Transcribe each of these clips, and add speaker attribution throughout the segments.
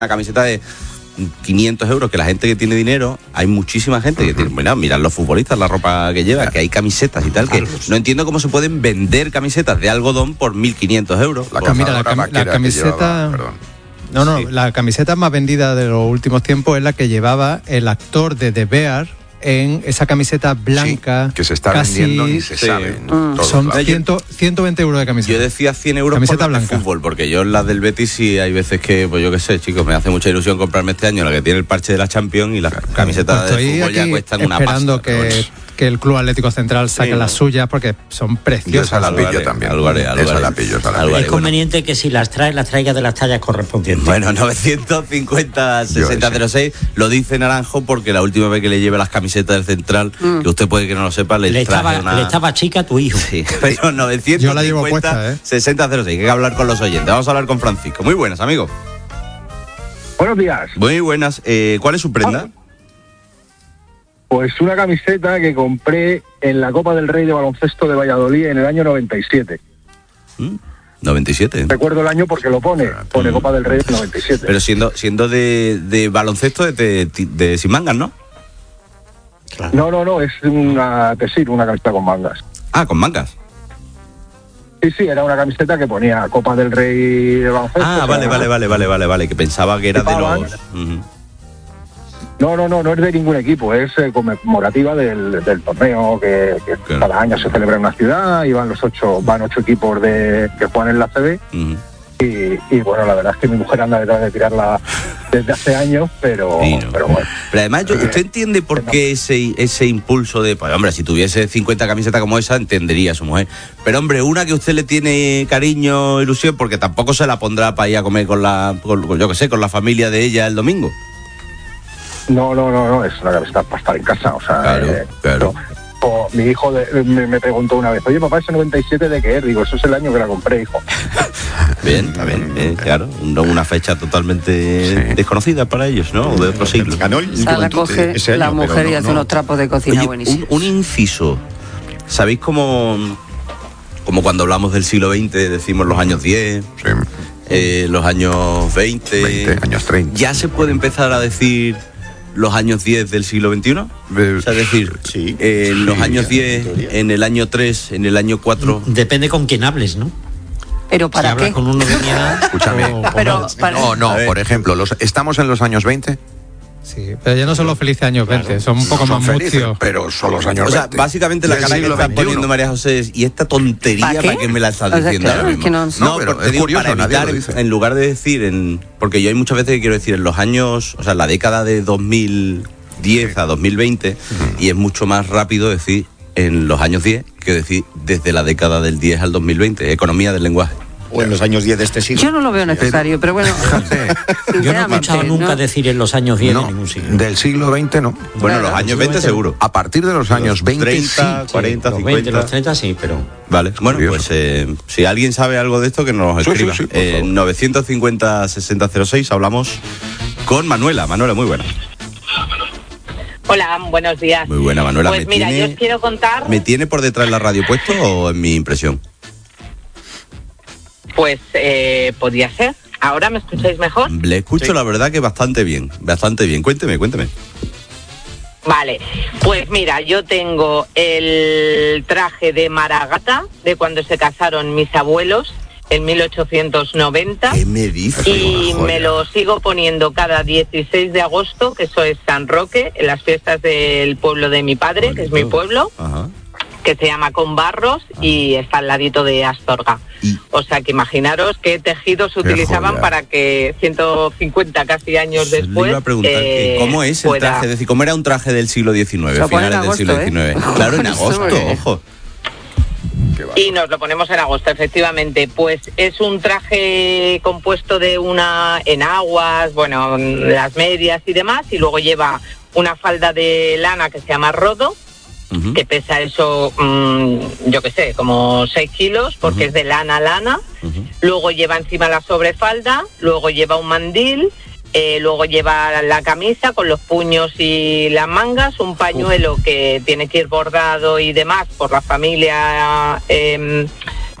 Speaker 1: una camiseta de 500 euros, que la gente que tiene dinero, hay muchísima gente que tiene, bueno, mirad los futbolistas, la ropa que lleva, que hay camisetas y tal, que no entiendo cómo se pueden vender camisetas de algodón por 1.500 euros.
Speaker 2: La camiseta... la camiseta más vendida de los últimos tiempos es la que llevaba el actor de The Bear en esa camiseta blanca.
Speaker 3: Sí, que se está vendiendo y se sabe.
Speaker 2: Son 120 euros de camiseta.
Speaker 1: Yo decía 100 euros
Speaker 2: camiseta
Speaker 1: por la de
Speaker 2: blanca.
Speaker 1: fútbol, porque yo en las del Betis sí hay veces que, pues yo qué sé, chicos, me hace mucha ilusión comprarme este año la que tiene el parche de la Champions y las camisetas
Speaker 2: pues
Speaker 1: de fútbol ya cuestan una pasta.
Speaker 2: Esperando que el Club Atlético Central saque las suyas porque son preciosas.
Speaker 3: Yo esa la pillo también.
Speaker 1: Esa la pillo.
Speaker 4: Es conveniente que si las traiga de las tallas correspondientes.
Speaker 1: Bueno, 950-6006 lo dice Naranjo porque la última vez que le lleve las camisetas del Central, que usted puede que no lo sepa, le
Speaker 4: estaba chica a tu hijo.
Speaker 1: Sí, pero 950
Speaker 2: yo la llevo puesta,
Speaker 1: 6006, hay que hablar con los oyentes. Vamos a hablar con Francisco. Muy buenas, amigo.
Speaker 5: Buenos días.
Speaker 1: Muy buenas. ¿Cuál es su prenda?
Speaker 5: Pues una camiseta que compré en la Copa del Rey de baloncesto de Valladolid en el año 97.
Speaker 1: 97.
Speaker 5: Recuerdo el año porque lo pone Copa del Rey del 97.
Speaker 1: Pero siendo de baloncesto de sin mangas, ¿no?
Speaker 5: Claro. No, es una camiseta con mangas.
Speaker 1: Ah, con mangas.
Speaker 5: Sí, era una camiseta que ponía Copa del Rey de baloncesto.
Speaker 1: Ah, vale, que pensaba que era de los...
Speaker 5: No es de ningún equipo, es conmemorativa del torneo que claro. Cada año se celebra en una ciudad y van 8 equipos que juegan en la CB. Y bueno, la verdad es que mi mujer anda detrás de tirarla desde hace años, pero bueno.
Speaker 1: Pero además, ¿usted entiende por qué ese impulso de, pues hombre, si tuviese 50 camisetas como esa, entendería a su mujer? Pero hombre, una que usted le tiene cariño, ilusión, porque tampoco se la pondrá para ir a comer con la familia de ella el domingo.
Speaker 5: No, es una camiseta para estar en casa, o sea...
Speaker 1: Claro.
Speaker 5: Mi hijo me preguntó una vez, oye papá, ese 97 ¿de qué es? Digo, eso es el año que la compré, hijo.
Speaker 1: Bien, está bien, claro, una fecha totalmente desconocida para ellos, ¿no? O de otro siglo.
Speaker 6: La coge la mujer y hace unos trapos de cocina buenísimos.
Speaker 1: Un inciso, ¿sabéis cómo cuando hablamos del siglo XX decimos los años 10, los años 20,
Speaker 3: años 30?
Speaker 1: ¿Ya se puede empezar a decir los años 10 del siglo XXI? O sea, es decir, en los años 10, en el año 3, en el año 4...
Speaker 4: Depende con quién hables, ¿no?
Speaker 6: ¿Pero para qué?
Speaker 4: Con uno de mi edad.
Speaker 3: Escúchame. Por ejemplo, ¿estamos en los años 20?
Speaker 2: Sí, pero ya no son los felices años 20, son un poco más mucios.
Speaker 3: Pero son los años 20.
Speaker 1: O sea, básicamente la cara que me está poniendo María José es, ¿y esta tontería para qué me la estás diciendo ahora mismo?
Speaker 3: No, pero es curioso,
Speaker 1: para evitar, en lugar de decir, porque yo hay muchas veces que quiero decir en los años, o sea, la década de 2010 a 2020, y es mucho más rápido decir en los años 10 que decir desde la década del 10 al 2020, economía del lenguaje.
Speaker 7: O en los años 10 de este siglo.
Speaker 6: Yo no lo veo necesario, pero bueno.
Speaker 4: Yo no he escuchado nunca decir en los años 10 de ningún siglo.
Speaker 3: Del siglo XX no.
Speaker 1: Bueno, los años 20 seguro.
Speaker 3: A partir de los años 20,
Speaker 1: 30, 40, 50.
Speaker 4: 20, los 30 sí, pero...
Speaker 1: Vale, bueno, pues si alguien sabe algo de esto, que nos escriba. 950-6006 hablamos con Manuela. Manuela, muy buena.
Speaker 8: Hola, buenos días.
Speaker 1: Muy buena, Manuela.
Speaker 8: Pues mira, yo os quiero contar...
Speaker 1: ¿Me tiene por detrás la radio puesto o en mi impresión?
Speaker 8: Pues podría ser. ¿Ahora me escucháis mejor?
Speaker 1: Le escucho, la verdad que bastante bien. Cuénteme.
Speaker 8: Vale, pues mira, yo tengo el traje de Maragata de cuando se casaron mis abuelos en 1890.
Speaker 1: ¿Qué me dice?
Speaker 8: Y me lo sigo poniendo cada 16 de agosto, que eso es San Roque, en las fiestas del pueblo de mi padre, que es mi pueblo. Ajá. Que se llama Conbarros y está al ladito de Astorga. O sea que imaginaros qué tejidos utilizaban para que 150 casi años después... Le
Speaker 1: iba a preguntar, ¿cómo es el traje? Es decir, ¿cómo era un traje del siglo XIX, finales del siglo XIX? Claro, en agosto, ojo.
Speaker 8: Y nos lo ponemos en agosto, efectivamente. Pues es un traje compuesto de una enaguas, bueno, las medias y demás, y luego lleva una falda de lana que se llama rodo, que pesa eso, yo qué sé, como 6 kilos, porque es de lana a lana. Luego lleva encima la sobrefalda, luego lleva un mandil, luego lleva la camisa con los puños y las mangas, un pañuelo que tiene que ir bordado y demás por la familia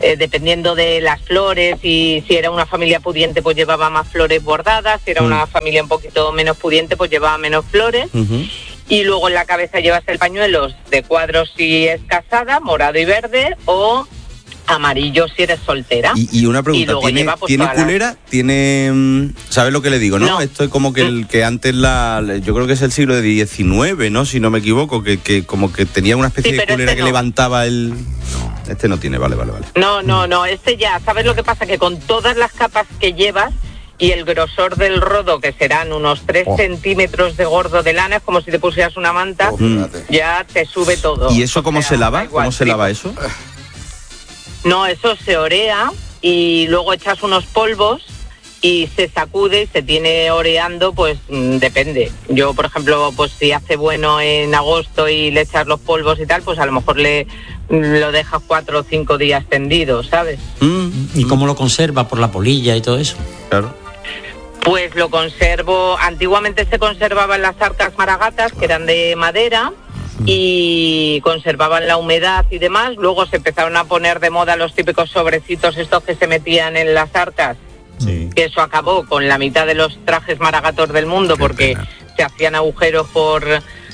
Speaker 8: dependiendo de las flores, y si era una familia pudiente pues llevaba más flores bordadas, si era una familia un poquito menos pudiente pues llevaba menos flores. Y luego en la cabeza llevas el pañuelo de cuadros si es casada, morado y verde, o amarillo si eres soltera.
Speaker 1: Y una pregunta, ¿tiene culera? ¿Tiene, sabes lo que le digo, no? Esto es como que el que antes yo creo que es el siglo XIX, ¿no? Si no me equivoco, que como que tenía una especie de culera que levantaba el... No, este no tiene, vale.
Speaker 8: No, este ya, ¿sabes lo que pasa? Que con todas las capas que llevas y el grosor del rodo, que serán unos 3 centímetros de gordo de lana, es como si te pusieras una manta, ya te sube todo.
Speaker 1: ¿Y eso cómo se lava? ¿Cómo se lava eso?
Speaker 8: No, eso se orea y luego echas unos polvos y se sacude y se tiene oreando, pues depende. Yo, por ejemplo, pues si hace bueno en agosto y le echas los polvos y tal, pues a lo mejor lo dejas 4 o 5 días tendido, ¿sabes?
Speaker 4: ¿Y cómo lo conserva? ¿Por la polilla y todo eso?
Speaker 1: Claro.
Speaker 8: Pues lo conservo, antiguamente se conservaban las arcas maragatas, que eran de madera, y conservaban la humedad y demás. Luego se empezaron a poner de moda los típicos sobrecitos estos que se metían en las arcas, que eso acabó con la mitad de los trajes maragatos del mundo, porque se hacían agujeros por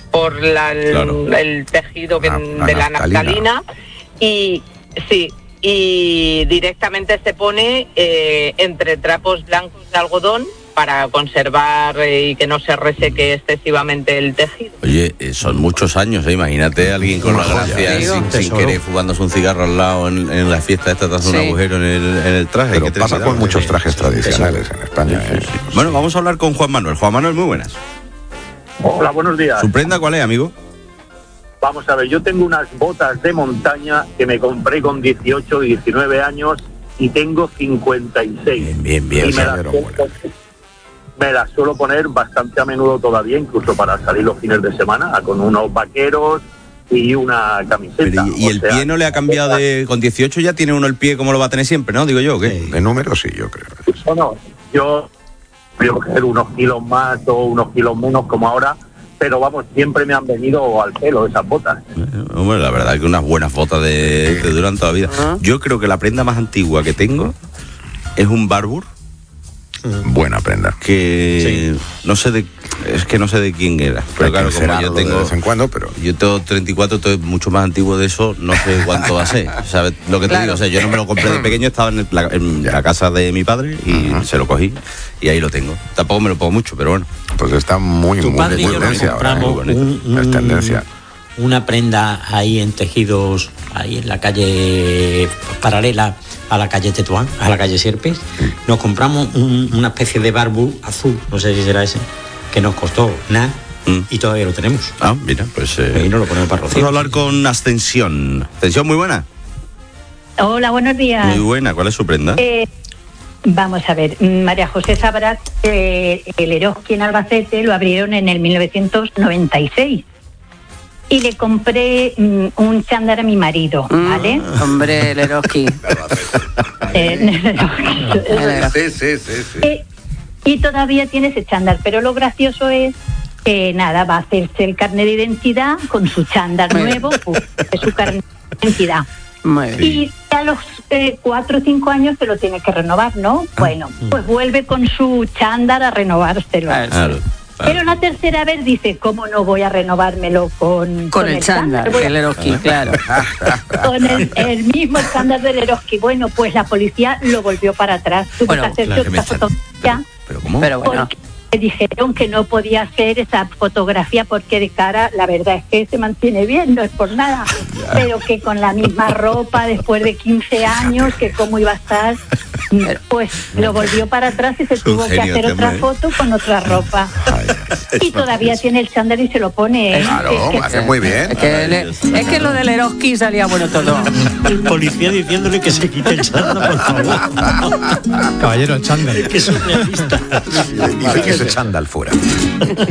Speaker 8: el tejido de la naftalina. Y directamente se pone entre trapos blancos de algodón para conservar y que no se reseque excesivamente el tejido.
Speaker 1: Oye, son muchos años, imagínate a alguien con la gracia sin querer fumándose un cigarro al lado en la fiesta esta, te hace un agujero en el traje.
Speaker 3: Pero pasa con muchos trajes tradicionales en España.
Speaker 1: Bueno, vamos a hablar con Juan Manuel. Juan Manuel, muy buenas.
Speaker 5: Hola, buenos días.
Speaker 1: ¿Su prenda cuál es, amigo?
Speaker 5: Vamos a ver, yo tengo unas botas de montaña que me compré con 18 y 19 años y tengo 56.
Speaker 1: Bien.
Speaker 5: Y me las suelo poner bastante a menudo todavía, incluso para salir los fines de semana, con unos vaqueros y una camiseta.
Speaker 1: Pero, ¿y el pie no le ha cambiado con 18 ya tiene uno el pie como lo va a tener siempre, no? Digo yo, ¿o qué?
Speaker 3: De número sí, yo creo.
Speaker 5: Bueno, yo voy a coger unos kilos más o unos kilos menos como ahora, pero vamos, siempre me han venido al pelo esas botas.
Speaker 1: Hombre, la verdad es que unas buenas botas te duran toda la vida. Yo creo que la prenda más antigua que tengo es un Barbour.
Speaker 3: Buena prenda.
Speaker 1: Que no sé de quién era. Pero claro, como yo tengo de vez
Speaker 3: en cuando, pero
Speaker 1: yo tengo 34, entonces mucho más antiguo de eso, no sé cuánto va a ser. ¿Sabes lo que te digo? O sea, yo no me lo compré de pequeño, estaba en la casa de mi padre y se lo cogí y ahí lo tengo. Tampoco me lo pongo mucho, pero bueno.
Speaker 3: Pues está muy tendencia ahora. Es tendencia.
Speaker 4: Una prenda ahí en tejidos, ahí en la calle paralela a la calle Tetuán, a la calle Sierpes. Nos compramos una especie de Barbour azul, no sé si será ese, que nos costó nada y todavía lo tenemos.
Speaker 1: Ah, mira, pues
Speaker 4: ahí nos lo ponemos para rociar.
Speaker 1: Vamos a hablar con Ascensión. Ascensión, muy buena.
Speaker 9: Hola, buenos días.
Speaker 1: Muy buena, ¿cuál es su prenda?
Speaker 9: Vamos a ver, María José sabrá que el Eroski en Albacete lo abrieron en el 1996. Y le compré un chándal a mi marido, ¿vale?
Speaker 6: Hombre, el Eroski.
Speaker 3: Sí.
Speaker 9: Y todavía tiene ese chándal, pero lo gracioso es que va a hacerse el carnet de identidad con su chándal nuevo, de su carnet de identidad. Y a los 4 o 5 años se lo tiene que renovar, ¿no? Bueno, pues vuelve con su chándal a renovárselo.
Speaker 1: Claro.
Speaker 9: Pero la tercera vez dice, ¿cómo no voy a renovármelo con
Speaker 6: el chándal, el Eroski, claro.
Speaker 9: Con el mismo chándal del Eroski. Bueno, pues la policía lo volvió para atrás. Tuvo que hacerse otra fotografía.
Speaker 1: ¿Pero cómo?
Speaker 6: Pero bueno.
Speaker 9: Me dijeron que no podía hacer esa fotografía porque de cara, la verdad es que se mantiene bien, no es por nada, pero que con la misma ropa después de 15 años, que cómo iba a estar, pues lo volvió para atrás y se tuvo que hacer otra foto con otra ropa. Y todavía tiene el chándal y se lo pone.
Speaker 3: Claro, hace muy bien.
Speaker 6: Es que lo del Eroski salía bueno todo.
Speaker 4: El policía diciéndole que se quite el chándal, por favor.
Speaker 2: Caballero, el chándal.
Speaker 4: Que es surrealista.
Speaker 3: Dice que ese chándal fuera.